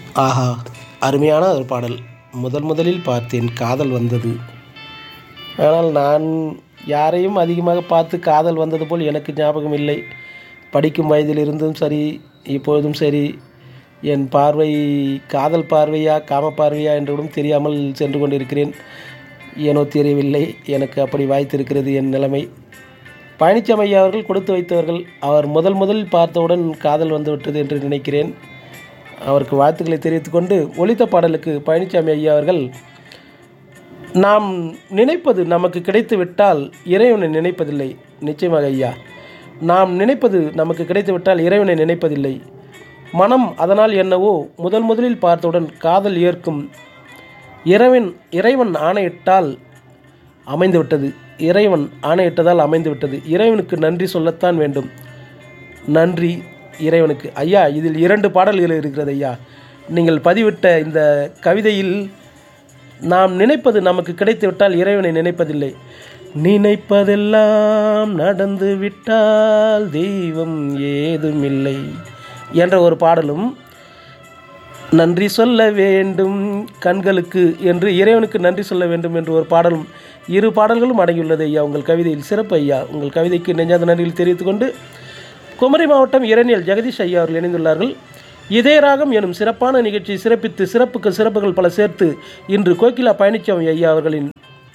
ஆஹா! அருமையான ஒரு பாடல். முதலில் பார்த்தேன் காதல் வந்தது. ஆனால் நான் யாரையும் அதிகமாக பார்த்து காதல் வந்தது போல் எனக்கு ஞாபகம் இல்லை. படிக்கும் வயதிலிருந்தும் சரி, இப்பொழுதும் சரி, என் பார்வை காதல் பார்வையா, காம பார்வையா என்று கூட தெரியாமல் சென்று கொண்டிருக்கிறேன். ஏனோ தெரியவில்லை. எனக்கு அப்படி வாய்த்திருக்கிறது என் நிலைமை. பழனிச்சாமி ஐயா அவர்கள் கொடுத்து வைத்தவர்கள். அவர் முதலில் பார்த்தவுடன் காதல் வந்துவிட்டது என்று நினைக்கிறேன். அவருக்கு வாழ்த்துக்களை தெரிவித்துக்கொண்டு, ஒலித்த பாடலுக்கு பழனிச்சாமி ஐயா அவர்கள், நாம் நினைப்பது நமக்கு கிடைத்து விட்டால் இறைவனை நினைப்பதில்லை. நிச்சயமாக ஐயா, நாம் நினைப்பது நமக்கு கிடைத்து விட்டால் இறைவனை நினைப்பதில்லை. மனம் அதனால் என்னவோ முதலில் பார்த்தவுடன் காதல் ஏற்கும். இறைவன் ஆணையிட்டால் அமைந்துவிட்டது. இறைவன் ஆணையிட்டதால் அமைந்துவிட்டது. இறைவனுக்கு நன்றி சொல்லத்தான் வேண்டும். நன்றி இறைவனுக்கு. ஐயா, இதில் 2 பாடல்கள் இருக்கிறது ஐயா. நீங்கள் பதிவிட்ட இந்த கவிதையில், நாம் நினைப்பது நமக்கு கிடைத்துவிட்டால் இறைவனை நினைப்பதில்லை, நினைப்பதெல்லாம் நடந்து விட்டால் தெய்வம் ஏதுமில்லை என்ற ஒரு பாடலும், நன்றி சொல்ல வேண்டும் கண்களுக்கு என்று இறைவனுக்கு நன்றி சொல்ல வேண்டும் என்று ஒரு பாடலும், 2 பாடல்களும் அடங்கியுள்ளது ஐயா உங்கள் கவிதையில். சிறப்பு ஐயா. உங்கள் கவிதைக்கு நெஞ்சாத நன்றியில் தெரிவித்துக்கொண்டு, குமரி மாவட்டம் இரணியல் ஜெகதீஷ் ஐயா அவர்கள் இணைந்துள்ளார்கள். இதே ராகம் எனும் சிறப்பான நிகழ்ச்சியை சிறப்பித்து சிறப்புக்கு சிறப்புகள் பல சேர்த்து இன்று கோகிலா பழனிச்சாமி ஐயா அவர்களின்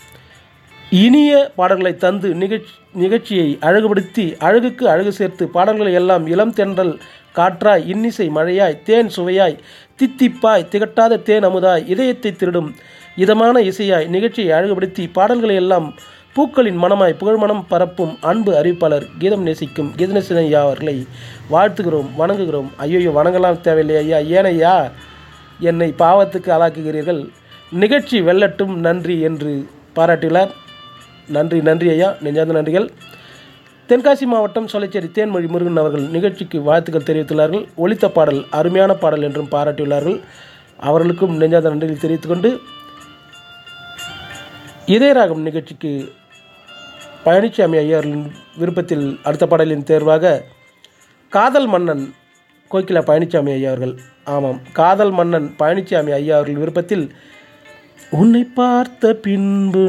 இனிய பாடல்களை தந்து நிகழ்ச்சியை அழகுபடுத்தி அழகுக்கு அழகு சேர்த்து பாடல்களை எல்லாம் இளம் தென்றல் காற்றாய், இன்னிசை மழையாய், தேன் சுவையாய், தித்திப்பாய், திகட்டாத தேன் அமுதாய், இதயத்தை திருடும் இதமான இசையாய் நிகழ்ச்சியை அழகுபடுத்தி பாடல்களை எல்லாம் பூக்களின் மனமாய் புகழ்மனம் பரப்பும் அன்பு அறிவிப்பாளர் கீதம் நேசிக்கும் கீதநேசன் ஐயா அவர்களை வாழ்த்துகிறோம், வணங்குகிறோம். ஐயோ, வணங்கலாம் தேவையில்லை ஐயா. ஏனையா என்னை பாவத்துக்கு ஆளாக்குகிறீர்கள்? நிகழ்ச்சி வெல்லட்டும், நன்றி என்று பாராட்டியுள்ளார். நன்றி ஐயா, நெஞ்சார்ந்த நன்றிகள். தென்காசி மாவட்டம் சொலைச்சேரி தேன்மொழி முருகன் அவர்கள் நிகழ்ச்சிக்கு வாழ்த்துக்கள் தெரிவித்துள்ளார்கள். ஒலித்த பாடல் அருமையான பாடல் என்றும் பாராட்டியுள்ளார்கள். அவர்களுக்கும் நெஞ்சார்ந்த நன்றிகள் தெரிவித்துக்கொண்டு, இதயராகம் நிகழ்ச்சிக்கு பழனிச்சாமி ஐயாவின் விருப்பத்தில் அடுத்த பாடலின் தேர்வாக காதல் மன்னன் கோகிலா பழனிச்சாமி ஐயா அவர்கள், ஆமாம், காதல் மன்னன் பழனிச்சாமி ஐயா அவர்கள் விருப்பத்தில், உன்னை பார்த்த பின்பு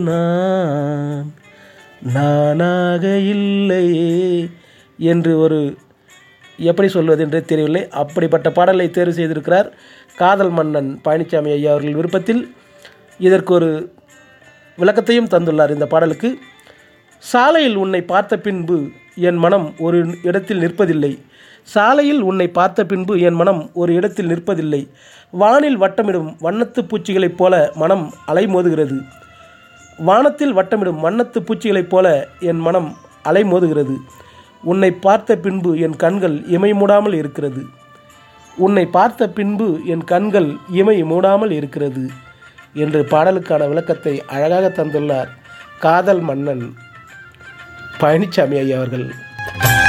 நானாக இல்லையே என்று ஒரு, எப்படி சொல்வது என்றே தெரியவில்லை, அப்படிப்பட்ட பாடலை தேர்வு செய்திருக்கிறார் காதல் மன்னன் பழனிச்சாமி ஐயா அவர்கள் விருப்பத்தில். இதற்கு ஒரு விளக்கத்தையும் தந்துள்ளார் இந்த பாடலுக்கு. சாலையில் உன்னை பார்த்த பின்பு என் மனம் ஒரு இடத்தில் நிற்பதில்லை. சாலையில் உன்னை பார்த்த பின்பு என் மனம் ஒரு இடத்தில் நிற்பதில்லை. வானில் வட்டமிடும் வண்ணத்து பூச்சிகளைப் போல மனம் அலைமோதுகிறது. வானத்தில் வட்டமிடும் வண்ணத்து பூச்சிகளைப் போல என் மனம் அலைமோதுகிறது. உன்னை பார்த்த பின்பு என் கண்கள் இமை மூடாமல் இருக்கிறது. உன்னை பார்த்த பின்பு என் கண்கள் இமை மூடாமல் இருக்கிறது என்று பாடலுக்கான விளக்கத்தை அழகாக தந்துள்ளார் காதல் மன்னன் பழனிச்சாமி ஐயா அவர்கள்.